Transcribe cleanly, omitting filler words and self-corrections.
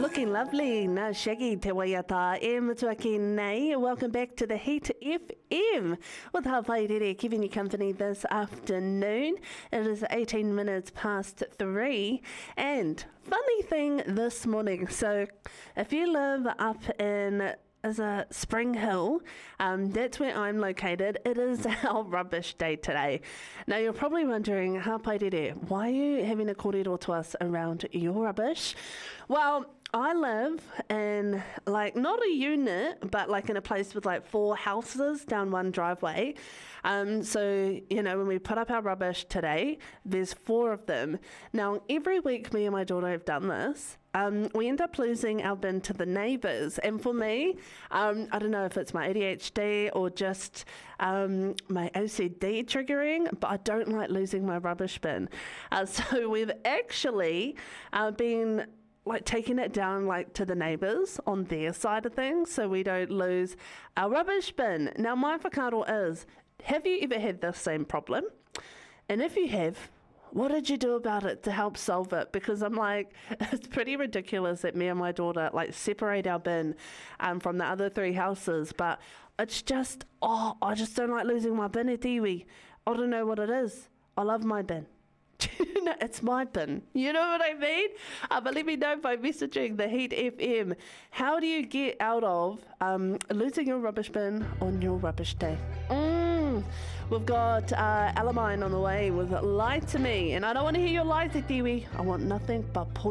Looking lovely, nā Shaggy te waiata e Motuaki nei. Welcome back to the Heat FM with Hawaii keeping you company this afternoon. It is 18 minutes past 3 and funny thing this morning. So if you live up in Spring Hill, that's where I'm located. It is our rubbish day today. Now you're probably wondering, Hapairere, why are you having a kōrero to us around your rubbish? Well, I live in not a unit, but in a place with 4 houses down one driveway. So, when we put up our rubbish today, there's 4 of them. Now, every week me and my daughter have done this. We end up losing our bin to the neighbours. And for me, I don't know if it's my ADHD or just my OCD triggering, but I don't like losing my rubbish bin. So we've actually been taking it down to the neighbours on their side of things so we don't lose our rubbish bin. Now my whakaaro is, have you ever had the same problem? And if you have, what did you do about it to help solve it? Because I'm it's pretty ridiculous that me and my daughter separate our bin from the other 3 houses, but it's just, I just don't like losing my bin at iwi. I don't know what it is. I love my bin. It's my bin. You know what I mean? But let me know by messaging the Heat FM. How do you get out of losing your rubbish bin on your rubbish day? We've got Alamine on the way with Lie to Me. And I don't want to hear your lies, Te Tiwi. I want nothing but